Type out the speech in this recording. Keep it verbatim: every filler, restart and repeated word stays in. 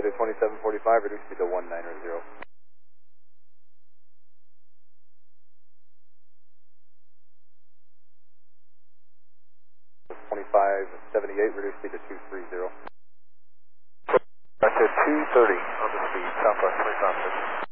to twenty-seven forty-five, reduce speed to one nine zero. twenty-five seventy-eight, reduce speed to two three zero. I said two thirty on the speed, southwest twenty-five.